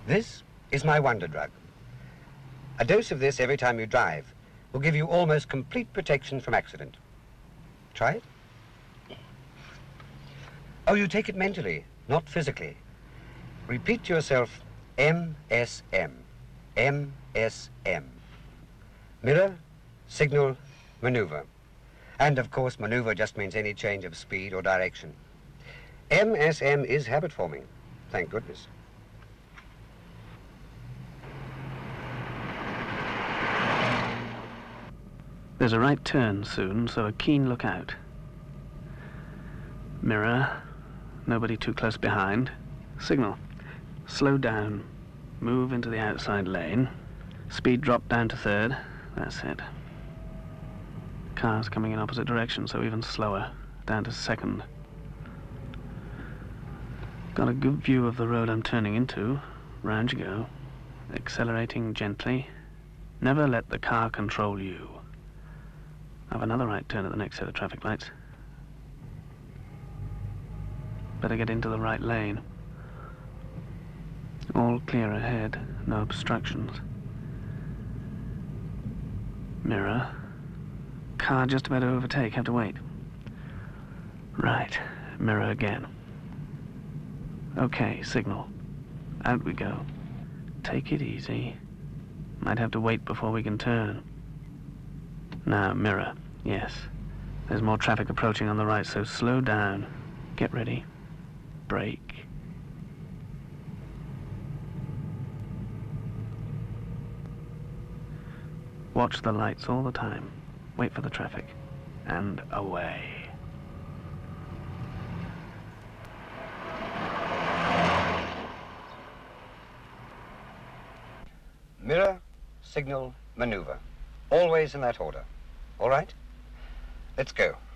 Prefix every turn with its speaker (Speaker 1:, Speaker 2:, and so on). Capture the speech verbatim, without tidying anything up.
Speaker 1: This is my wonder drug. A dose of this every time you drive will give you almost complete protection from accident. Try it. Oh, you take it mentally, not physically. Repeat to yourself, M S M, M S M. Mirror, signal, maneuver. And of course, maneuver just means any change of speed or direction. M S M is habit forming, thank goodness.
Speaker 2: There's a right turn soon, so a keen look out. Mirror, nobody too close behind. Signal, slow down, move into the outside lane. Speed drop down to third, that's it. Cars coming in opposite direction, so even slower, down to second. Got a good view of the road I'm turning into. Round you go, accelerating gently. Never let the car control you. Have another right turn at the next set of traffic lights. Better get into the right lane. All clear ahead, no obstructions. Mirror. Car just about to overtake, have to wait. Right, mirror again. Okay, signal. Out we go. Take it easy. Might have to wait before we can turn. Now, mirror. Yes. There's more traffic approaching on the right, so slow down. Get ready. Brake. Watch the lights all the time. Wait for the traffic. And away.
Speaker 1: Mirror, signal, maneuver. Always in that order. All right? Let's go.